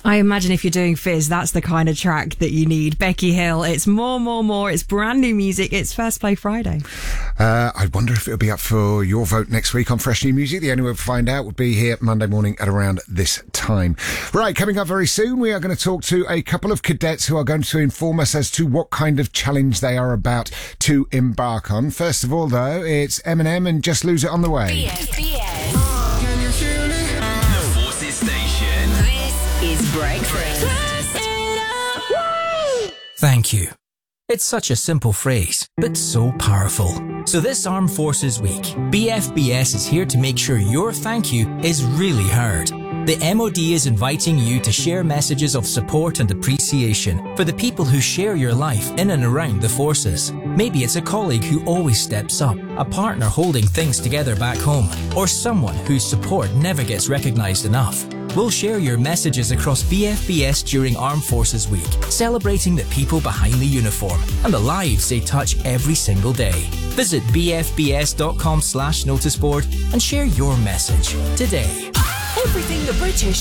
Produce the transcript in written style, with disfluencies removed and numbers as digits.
I imagine if you're doing Fizz, that's the kind of track that you need. Becky Hill, it's more. It's brand new music. It's First Play Friday. I wonder if it'll be up for your vote next week on Fresh New Music. The only way to find out would be here Monday morning at around this time. Right, coming up very soon, we are going to talk to a couple of cadets who are going to inform us as to what kind of challenge they are about to embark on. First of all, though, it's Eminem and Just Lose It on the way. BFBS. The Forces Station. This is Breakfast. Thank you. It's such a simple phrase, but so powerful. So this Armed Forces Week, BFBS is here to make sure your thank you is really heard. The MOD is inviting you to share messages of support and appreciation for the people who share your life in and around the forces. Maybe it's a colleague who always steps up, a partner holding things together back home, or someone whose support never gets recognised enough. We'll share your messages across BFBS during Armed Forces Week, celebrating the people behind the uniform and the lives they touch every single day. Visit bfbs.com/noticeboard and share your message today. Everything the British